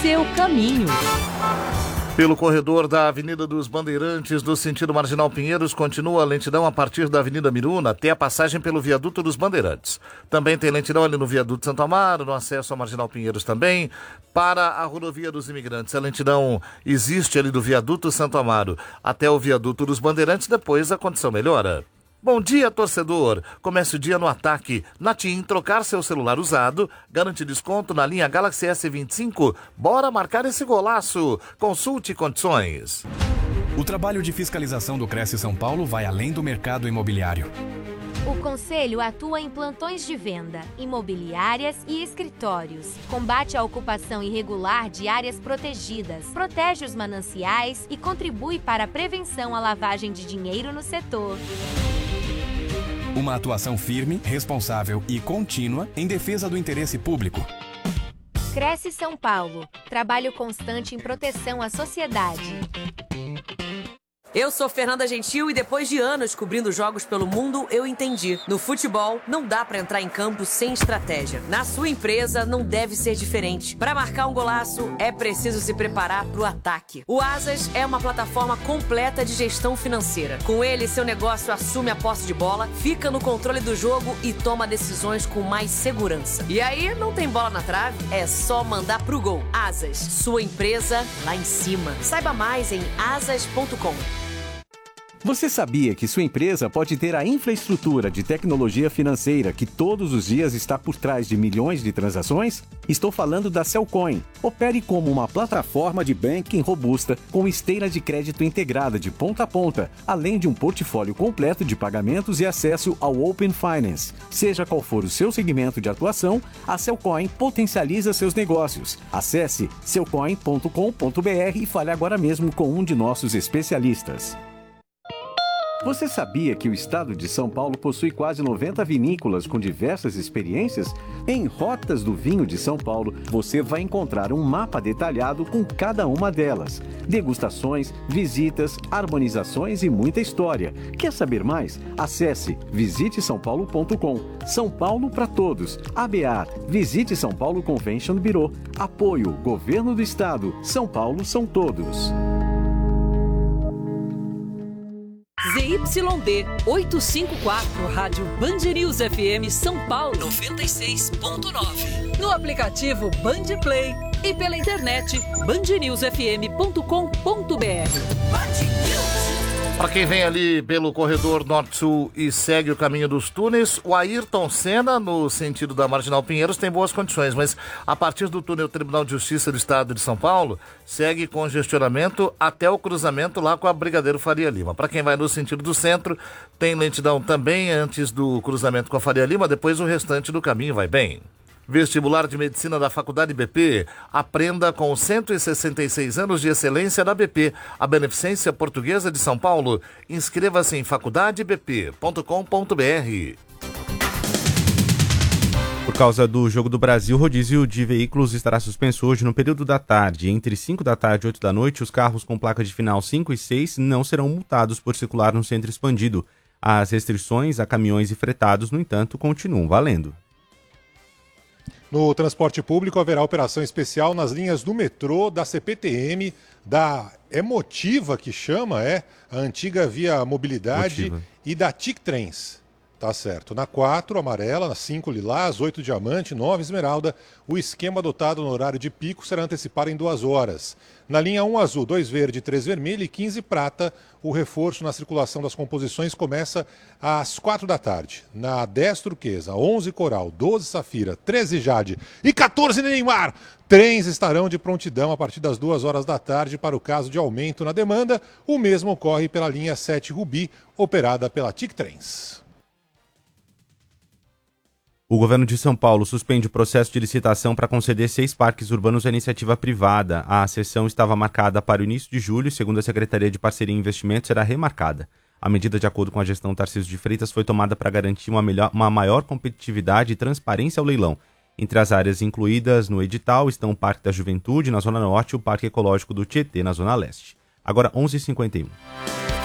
seu caminho. Pelo corredor da Avenida dos Bandeirantes, do sentido Marginal Pinheiros, continua a lentidão a partir da Avenida Miruna até a passagem pelo Viaduto dos Bandeirantes. Também tem lentidão ali no Viaduto Santo Amaro, no acesso ao Marginal Pinheiros também. Para a Rodovia dos Imigrantes, a lentidão existe ali do Viaduto Santo Amaro até o Viaduto dos Bandeirantes, depois a condição melhora. Bom dia, torcedor! Comece o dia no ataque. Na TIM, trocar seu celular usado, garante desconto na linha Galaxy S25. Bora marcar esse golaço! Consulte condições. O trabalho de fiscalização do Cresce São Paulo vai além do mercado imobiliário. O Conselho atua em plantões de venda, imobiliárias e escritórios. Combate a ocupação irregular de áreas protegidas, protege os mananciais e contribui para a prevenção à lavagem de dinheiro no setor. Uma atuação firme, responsável e contínua em defesa do interesse público. Cresce São Paulo. Trabalho constante em proteção à sociedade. Eu sou Fernanda Gentil e depois de anos cobrindo jogos pelo mundo, eu entendi. No futebol, não dá pra entrar em campo sem estratégia. Na sua empresa, não deve ser diferente. Pra marcar um golaço, é preciso se preparar pro ataque. O Asas é uma plataforma completa de gestão financeira. Com ele, seu negócio assume a posse de bola, fica no controle do jogo e toma decisões com mais segurança. E aí, não tem bola na trave? É só mandar pro gol. Asas, sua empresa lá em cima. Saiba mais em asas.com. Você sabia que sua empresa pode ter a infraestrutura de tecnologia financeira que todos os dias está por trás de milhões de transações? Estou falando da Cellcoin. Opere como uma plataforma de banking robusta com esteira de crédito integrada de ponta a ponta, além de um portfólio completo de pagamentos e acesso ao Open Finance. Seja qual for o seu segmento de atuação, a Cellcoin potencializa seus negócios. Acesse cellcoin.com.br e fale agora mesmo com um de nossos especialistas. Você sabia que o estado de São Paulo possui quase 90 vinícolas com diversas experiências? Em Rotas do Vinho de São Paulo, você vai encontrar um mapa detalhado com cada uma delas. Degustações, visitas, harmonizações e muita história. Quer saber mais? Acesse visitesaopaulo.com. São Paulo para todos. ABA, Visite São Paulo Convention Bureau. Apoio, Governo do Estado. São Paulo são todos. ZYD 854, Rádio Band News FM São Paulo 96.9. No aplicativo Band Play e pela internet bandnewsfm.com.br. Para quem vem ali pelo corredor norte-sul e segue o caminho dos túneis, o Ayrton Senna, no sentido da Marginal Pinheiros, tem boas condições, mas a partir do túnel Tribunal de Justiça do Estado de São Paulo, segue congestionamento até o cruzamento lá com a Brigadeiro Faria Lima. Para quem vai no sentido do centro, tem lentidão também antes do cruzamento com a Faria Lima, depois o restante do caminho vai bem. Vestibular de Medicina da Faculdade BP. Aprenda com 166 anos de excelência da BP, a Beneficência Portuguesa de São Paulo. Inscreva-se em faculdadebp.com.br. Por causa do Jogo do Brasil, o rodízio de veículos estará suspenso hoje no período da tarde. Entre 5 da tarde e 8 da noite, os carros com placa de final 5 e 6 não serão multados por circular no centro expandido. As restrições a caminhões e fretados, no entanto, continuam valendo. No transporte público haverá operação especial nas linhas do metrô, da CPTM, da Emotiva, que chama, a antiga Via Mobilidade, Motiva, e da TIC Trens. Tá certo. Na 4, amarela, na 5, lilás, 8, diamante, 9, esmeralda, o esquema adotado no horário de pico será antecipado em 2 horas. Na linha 1, azul, 2, verde, 3, vermelho e 15, prata, o reforço na circulação das composições começa às 4 da tarde. Na 10, turquesa, 11, coral, 12, safira, 13, jade e 14, Neymar. Trens estarão de prontidão a partir das 2 horas da tarde para o caso de aumento na demanda. O mesmo ocorre pela linha 7, rubi, operada pela TIC Trens. O governo de São Paulo suspende o processo de licitação para conceder 6 parques urbanos à iniciativa privada. A sessão estava marcada para o início de julho, segundo a Secretaria de Parceria e Investimentos, será remarcada. A medida, de acordo com a gestão Tarcísio de Freitas, foi tomada para garantir uma maior competitividade e transparência ao leilão. Entre as áreas incluídas no edital estão o Parque da Juventude, na Zona Norte, e o Parque Ecológico do Tietê, na Zona Leste. Agora, 11h51.